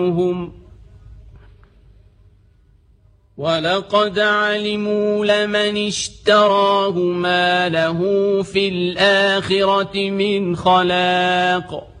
ولقد علموا لمن اشتراه ما له في الآخرة من خلاق